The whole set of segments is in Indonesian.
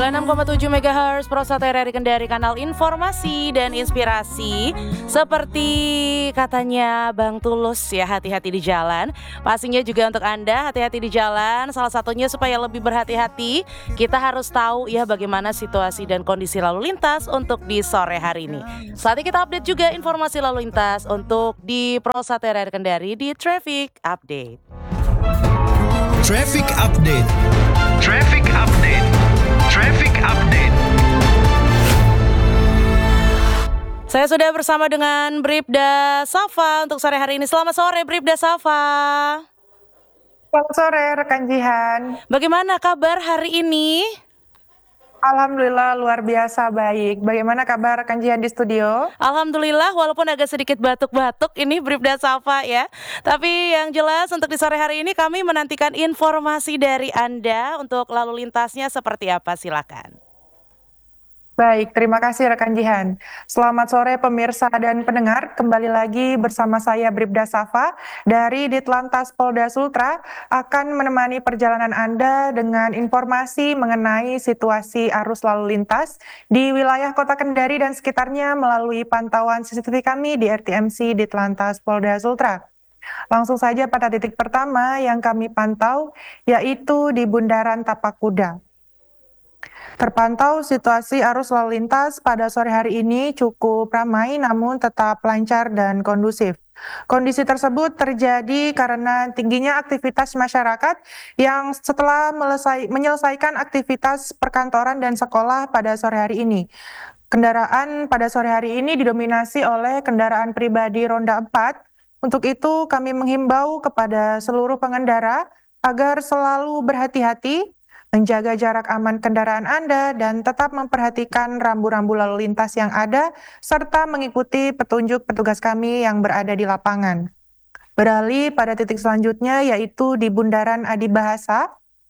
96,7 MHz Prosat RRI Kendari, kanal informasi dan inspirasi. Seperti katanya Bang Tulus ya, hati-hati di jalan. Pastinya juga untuk Anda hati-hati di jalan. Salah satunya supaya lebih berhati-hati, kita harus tahu ya bagaimana situasi dan kondisi lalu lintas untuk di sore hari ini. Saatnya kita update juga informasi lalu lintas untuk di Prosat RRI Kendari di Traffic Update. Traffic Update. Traffic Update. Traffic Update. Saya sudah bersama dengan Bribda Safa untuk sore hari ini. Selamat sore Bribda Safa. Selamat sore rekan Jihan. Bagaimana kabar hari ini? Alhamdulillah luar biasa baik. Bagaimana kabar rekan Jihan di studio? Alhamdulillah walaupun agak sedikit batuk-batuk ini Bribda Safa ya. Tapi yang jelas untuk di sore hari ini kami menantikan informasi dari Anda untuk lalu lintasnya seperti apa, silakan. Baik, terima kasih rekan Jihan. Selamat sore pemirsa dan pendengar. Kembali lagi bersama saya Bribda Safa dari Ditlantas Polda Sultra akan menemani perjalanan Anda dengan informasi mengenai situasi arus lalu lintas di wilayah Kota Kendari dan sekitarnya melalui pantauan CCTV kami di RTMC Ditlantas Polda Sultra. Langsung saja pada titik pertama yang kami pantau yaitu di Bundaran Tapak Kuda. Terpantau situasi arus lalu lintas pada sore hari ini cukup ramai namun tetap lancar dan kondusif. Kondisi tersebut terjadi karena tingginya aktivitas masyarakat yang setelah menyelesaikan aktivitas perkantoran dan sekolah pada sore hari ini. Kendaraan pada sore hari ini didominasi oleh kendaraan pribadi roda 4. Untuk itu kami menghimbau kepada seluruh pengendara agar selalu berhati-hati, menjaga jarak aman kendaraan Anda, dan tetap memperhatikan rambu-rambu lalu lintas yang ada, serta mengikuti petunjuk petugas kami yang berada di lapangan. Beralih pada titik selanjutnya, yaitu di Bundaran Adi Bahasa.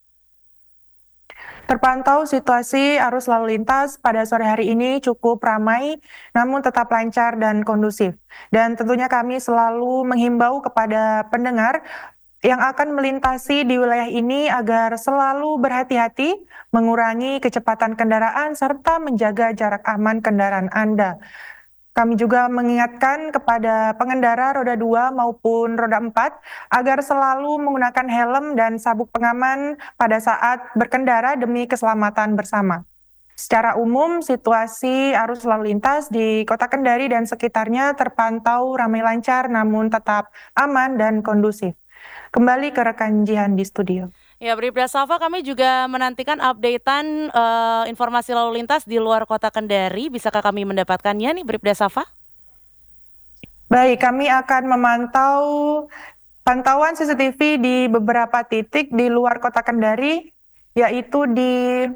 Terpantau situasi arus lalu lintas pada sore hari ini cukup ramai, namun tetap lancar dan kondusif. Dan tentunya kami selalu menghimbau kepada pendengar yang akan melintasi di wilayah ini agar selalu berhati-hati, mengurangi kecepatan kendaraan, serta menjaga jarak aman kendaraan Anda. Kami juga mengingatkan kepada pengendara roda 2 maupun roda 4 agar selalu menggunakan helm dan sabuk pengaman pada saat berkendara demi keselamatan bersama. Secara umum, situasi arus lalu lintas di Kota Kendari dan sekitarnya terpantau ramai lancar namun tetap aman dan kondusif. Kembali ke rekan Jihan di studio. Ya, Bribda Safa, kami juga menantikan updatean informasi lalu lintas di luar Kota Kendari. Bisakah kami mendapatkannya nih, Bribda Safa? Baik, kami akan memantau pantauan CCTV di beberapa titik di luar Kota Kendari, yaitu di...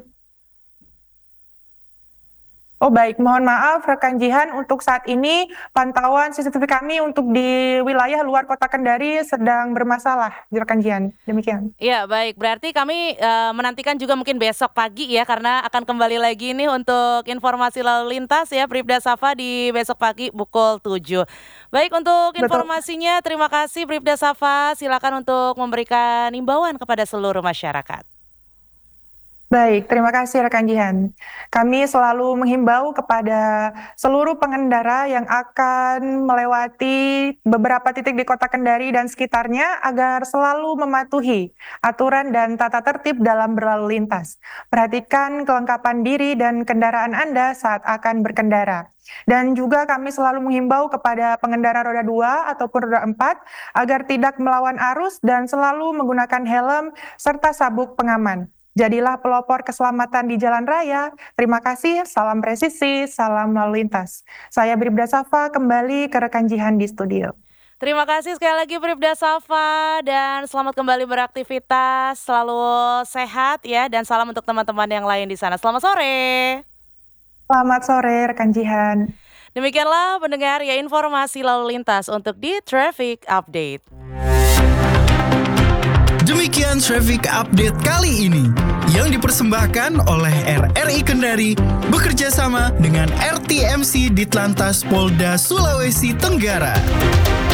Oh baik, mohon maaf rekan Jihan, untuk saat ini pantauan CCTV kami untuk di wilayah luar Kota Kendari sedang bermasalah, rekan Jihan. Demikian. Ya baik, berarti kami menantikan juga mungkin besok pagi ya, karena akan kembali lagi nih untuk informasi lalu lintas ya Bribda Safa di besok pagi pukul 7. Baik, untuk informasinya terima kasih Bribda Safa, silakan untuk memberikan imbauan kepada seluruh masyarakat. Baik, terima kasih rekan Jihan. Kami selalu menghimbau kepada seluruh pengendara yang akan melewati beberapa titik di Kota Kendari dan sekitarnya agar selalu mematuhi aturan dan tata tertib dalam berlalu lintas. Perhatikan kelengkapan diri dan kendaraan Anda saat akan berkendara. Dan juga kami selalu menghimbau kepada pengendara roda 2 ataupun roda 4 agar tidak melawan arus dan selalu menggunakan helm serta sabuk pengaman. Jadilah pelopor keselamatan di jalan raya. Terima kasih, salam presisi, salam lalu lintas. Saya Bribda Safa, kembali ke rekan Jihan di studio. Terima kasih sekali lagi Bribda Safa dan selamat kembali beraktivitas, selalu sehat ya, dan salam untuk teman-teman yang lain di sana. Selamat sore. Selamat sore rekan Jihan. Demikianlah pendengar ya informasi lalu lintas untuk di Traffic Update. Demikian Traffic Update kali ini yang dipersembahkan oleh RRI Kendari bekerja sama dengan RTMC Ditlantas Polda Sulawesi Tenggara.